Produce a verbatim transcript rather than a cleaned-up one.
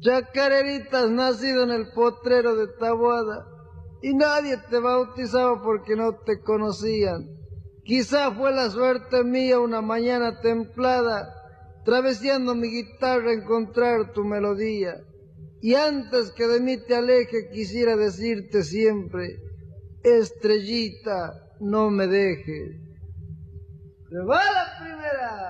Chacarerita, has nacido en el potrero de Taboada y nadie te bautizaba porque no te conocían. Quizá fue la suerte mía una mañana templada, traveseando mi guitarra encontrar tu melodía. Y antes que de mí te aleje quisiera decirte siempre, estrellita, no me dejes. ¡Se va la primera!